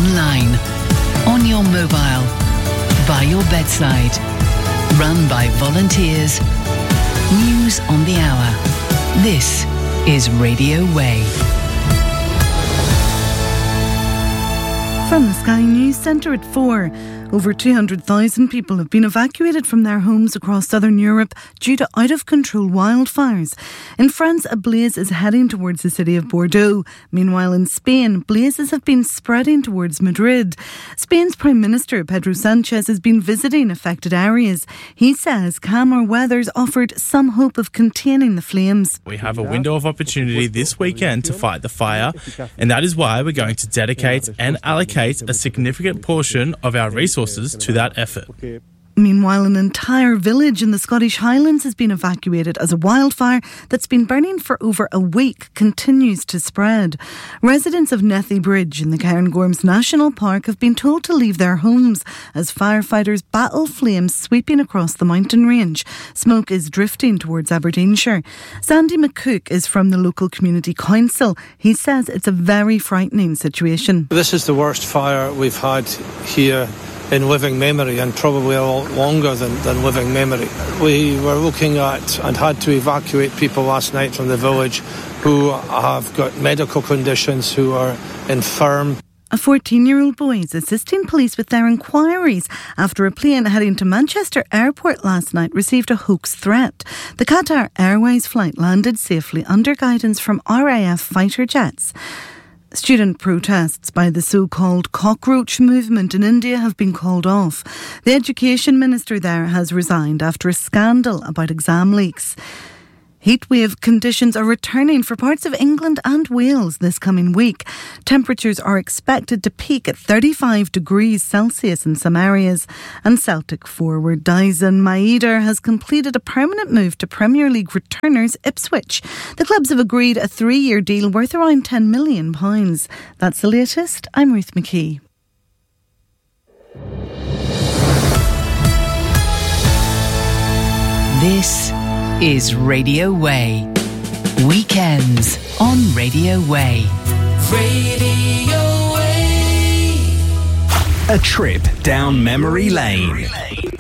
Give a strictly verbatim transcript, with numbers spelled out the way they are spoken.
online, on your mobile, by your bedside. Run by volunteers. News on the hour. This is Radio Way. From the Sky News Centre at four, over two hundred thousand people have been evacuated from their homes across southern Europe due to out-of-control wildfires. In France, a blaze is heading towards the city of Bordeaux. Meanwhile, in Spain, blazes have been spreading towards Madrid. Spain's Prime Minister, Pedro Sanchez, has been visiting affected areas. He says calmer weather's offered some hope of containing the flames. We have a window of opportunity this weekend to fight the fire, and that is why we're going to dedicate and allocate a significant portion of our resources to that effort. Meanwhile, an entire village in the Scottish Highlands has been evacuated as a wildfire that's been burning for over a week continues to spread. Residents of Nethy Bridge in the Cairngorms National Park have been told to leave their homes as firefighters battle flames sweeping across the mountain range. Smoke is drifting towards Aberdeenshire. Sandy McCook is from the local community council. He says it's a very frightening situation. This is the worst fire we've had here in living memory, and probably a lot longer than, than living memory. We were looking at and had to evacuate people last night from the village who have got medical conditions, who are infirm. A fourteen-year-old boy is assisting police with their inquiries after a plane heading to Manchester Airport last night received a hoax threat. The Qatar Airways flight landed safely under guidance from R A F fighter jets. Student protests by the so-called cockroach movement in India have been called off. The education minister there has resigned after a scandal about exam leaks. Heatwave conditions are returning for parts of England and Wales this coming week. Temperatures are expected to peak at thirty-five degrees Celsius in some areas. And Celtic forward Dyson Maeder has completed a permanent move to Premier League returners Ipswich. The clubs have agreed a three-year deal worth around ten million pounds. That's the latest. I'm Ruth McKee. This is Radio Way. Weekends on Radio Way. Radio Way. A trip down memory lane.